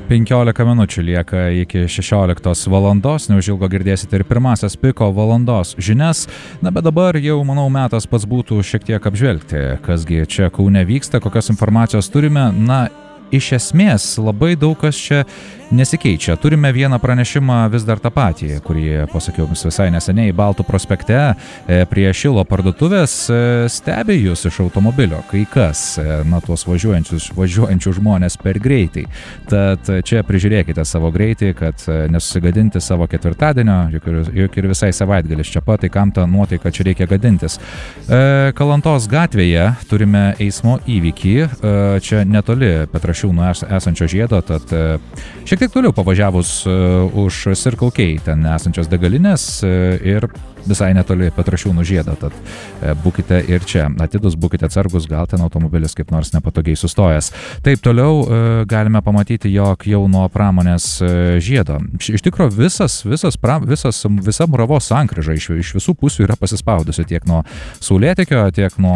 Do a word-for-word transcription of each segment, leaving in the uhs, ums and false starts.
penkiolika minučių lieka iki šešioliktos valandos, neužilgo girdėsite ir pirmasias piko valandos žinias. Na, bet dabar jau, manau, metas pats būtų šiek tiek apžvelgti, kasgi čia Kaune vyksta, kokios informacijos turime. Na, iš esmės labai daug kas čia nesikeičia. Turime vieną pranešimą vis dar tą patį, kurį pasakiau jums visai neseniai Baltų prospekte prie Šilo parduotuvės. Stebi jūs iš automobilio kai kas, na, tuos važiuojančius, važiuojančius žmonės per greitai. Tad čia prižiūrėkite savo greitį, kad nesusigadinti savo ketvirtadienio, juk ir, juk ir visai savaitgalis čia pat, tai kam tą nuotaiką čia reikia gadintis. Kalantos gatvėje turime eismo įvykį, čia netoli Petrašiūnų esančio žiedo, tad šiek tiek toliau pavažiavus uh, už Circle K ten esančios degalinės uh, ir visai netoli Petrašiūnų žiedo, tad uh, būkite ir čia atidus, būkite atsargus, gal ten automobilis kaip nors nepatogiai sustojęs. Taip, toliau uh, galime pamatyti, jog jau nuo pramonės uh, žiedo. Iš tikro visas, visas, pra, visas, visa Muravos sankryža iš, iš visų pusių yra pasispaudusi tiek nuo Saulėtekio, tiek nuo,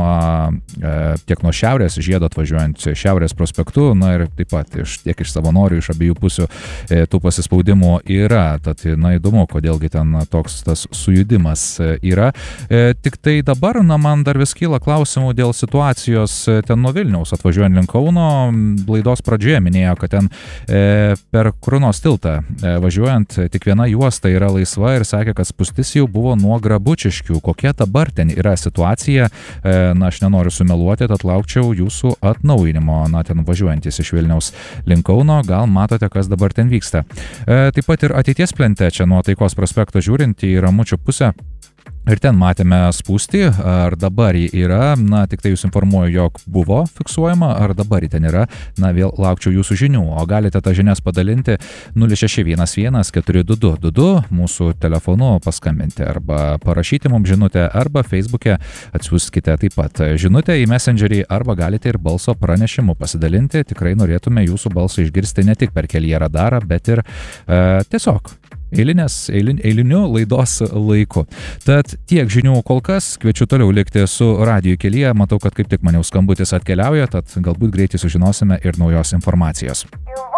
uh, tiek nuo šiaurės žiedo atvažiuojant šiaurės prospektu, na ir taip pat iš, tiek iš savanorių, iš abiejų pusių tų pasispaudimų yra. Tad, na, įdomu, kodėlgi ten toks tas sujudimas yra. E, tik tai dabar, na, man dar vis kyla klausimų dėl situacijos ten nuo Vilniaus atvažiuojant link Kauno. Laidos pradžioje minėjo, kad ten e, per Krunos tiltą e, važiuojant tik viena juosta yra laisva ir sakė, kad spūstis jau buvo nuo Grabučiškių. Kokia dabar ten yra situacija? E, na, aš nenoriu sumeluoti, tad laukčiau jūsų atnaujinimo. Na, ten važiuojantis iš Vilniaus link Kauno, gal matote, kas dabar ten vyksta. E, taip pat ir ateities plente čia nuo Taikos prospekto žiūrint į Ramučių pusę. Ir ten matėme spūstį, ar dabar jį yra, na, tik tai jūs informuoju, jog buvo fiksuojama, ar dabar jį ten yra, na, vėl laukčiau jūsų žinių, o galite tą žinias padalinti nulis šeši vienas vienas keturi du du du du mūsų telefonu paskambinti arba parašyti mums žinutę, arba Facebook'e atsiųskite taip pat žinutę į Messengerį, arba galite ir balso pranešimu pasidalinti, tikrai norėtume jūsų balsą išgirsti ne tik per Kelyje radarą, bet ir e, tiesiog eilinės, eilin, eiliniu laidos laiku. Tad tiek žinių kol kas, kviečiu toliau likti su Radiju Kelyje, matau, kad kaip tik man jau skambutis atkeliauja, tad galbūt greitai sužinosime ir naujos informacijos.